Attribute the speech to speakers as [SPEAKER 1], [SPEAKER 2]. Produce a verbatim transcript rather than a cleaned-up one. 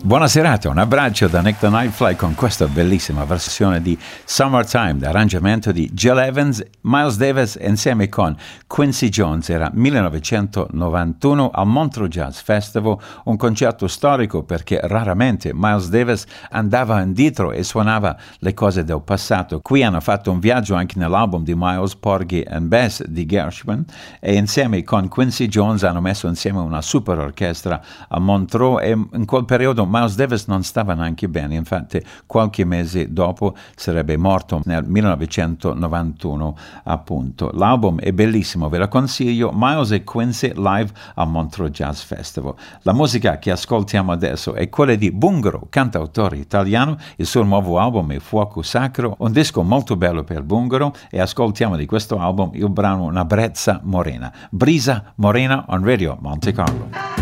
[SPEAKER 1] Buona serata, un abbraccio da Nick the Nightfly con questa bellissima versione di Summertime, l'arrangiamento di Gil Evans, Miles Davis insieme con Quincy Jones. Era millenovecentonovantuno al Montreux Jazz Festival, un concerto storico perché raramente Miles Davis andava indietro e suonava le cose del passato. Qui hanno fatto un viaggio anche nell'album di Miles, Porgy and Bess di Gershwin, e insieme con Quincy Jones hanno messo insieme una super orchestra a Montreux, e in quel periodo Miles Davis non stava neanche bene, infatti qualche mese dopo sarebbe morto nel millenovecentonovantuno appunto. L'album è bellissimo, ve lo consiglio, Miles e Quincy live al Montreux Jazz Festival. La musica che ascoltiamo adesso è quella di Bungaro, cantautore italiano. Il suo nuovo album è Fuoco Sacro, un disco molto bello per Bungaro, e ascoltiamo di questo album il brano Una brezza morena. Brisa morena on Radio Monte Carlo.